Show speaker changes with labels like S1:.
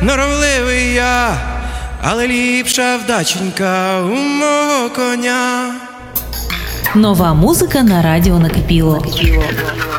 S1: норовливий я, але ліпша вдаченька у мого коня.
S2: Нова музика на радіо Накипіло.